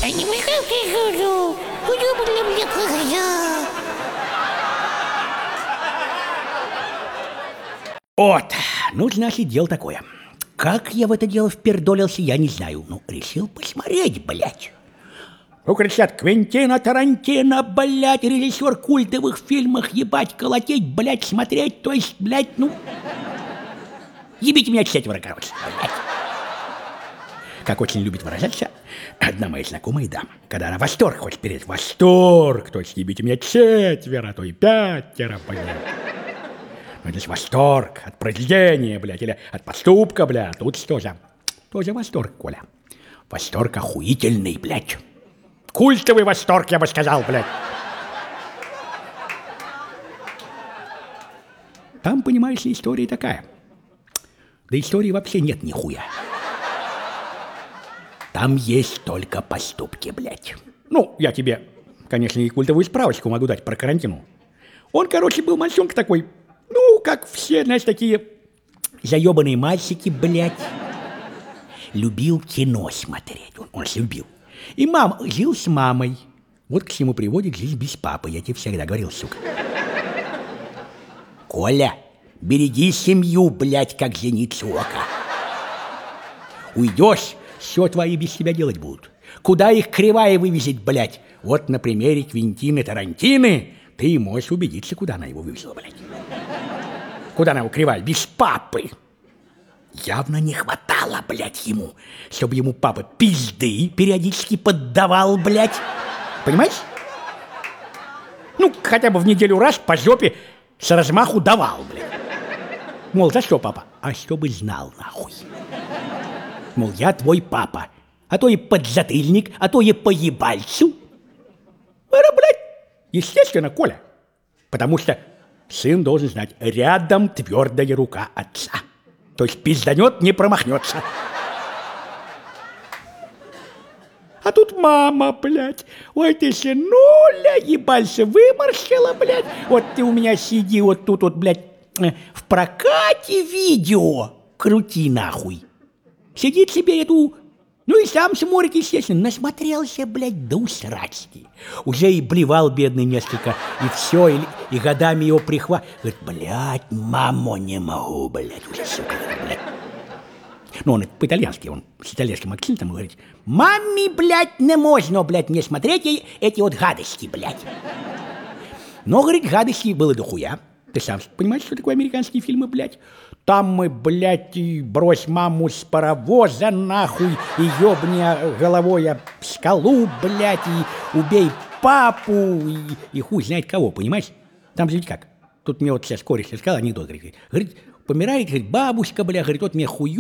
Вот, ну, значит, дело такое. Как я в это дело впердолился, я не знаю. Ну, решил посмотреть, блядь. Ну, кричат, Квентина Тарантино, блядь, режиссер культовых фильмов, ебать, колотеть, блядь, смотреть, то есть, блядь, ну... Ебите меня четверо, короче, блядь. Как очень любит выражаться одна моя знакомая дама, когда она восторг хочет перед восторг, то есть ебите меня четверо, а то и пятеро, блядь. Ну, здесь восторг от произведения, блядь, или от поступка, блядь, тут тоже восторг, Коля. Восторг охуительный, блядь. Культовый восторг, я бы сказал, блядь. Там, понимаешь ли, история такая. Да истории вообще нет нихуя. Там есть только поступки, блядь. Ну, я тебе, конечно, и культовую справочку могу дать про Тарантино. Он, короче, был мальчонка такой, ну, как все, знаешь, такие заебанные мальчики, блядь. Любил кино смотреть, он любил. И жил с мамой. Вот к чему приводит жизнь без папы, я тебе всегда говорил, сука. Коля, береги семью, блядь, как зеницу ока. Уйдешь, все твои без тебя делать будут. Куда их кривая вывезет, блядь? Вот на примере Квентины Тарантины ты можешь убедиться, куда она его вывезла, блядь. Куда она его кривая? Без папы. Явно не хватало, блядь, ему, чтобы ему папа пизды периодически поддавал, блядь. Понимаешь? Ну, хотя бы в неделю раз по жопе с размаху давал, блядь. Мол, за что, папа? А чтобы знал, нахуй. Мол, я твой папа. А то и подзатыльник, а то и по ебальцу. Это, блядь, естественно, Коля. Потому что сын должен знать, рядом твердая рука отца. То есть пизданет, не промахнется. А тут мама, блядь. Ой, ты, сынуля, ебальца выморщила, блядь. Вот ты у меня сиди вот тут вот, блядь, в прокате видео крути нахуй. Сидит себе эту... Ну и сам смотрит, естественно, насмотрелся, блядь, до усрачки. Уже и блевал бедный несколько, и все, и годами его говорит, блядь, мамо, не могу, блядь, уже, сука, блядь. Ну, он по-итальянски, он с итальянским акцентом говорит, маме, блядь, не можно, блядь, мне смотреть эти вот гадости, блядь. Но, говорит, гадости было дохуя. Ты сам понимаешь, что такое американские фильмы, блядь? Там мы, блядь, и брось маму с паровоза, нахуй, и ёбни головой об скалу, блядь, и убей папу, и хуй знает кого, понимаешь? Там же ведь как? Тут мне вот сейчас кореш сказал анекдот, говорит, помирает, говорит, бабушка, бля, говорит, вот мне хую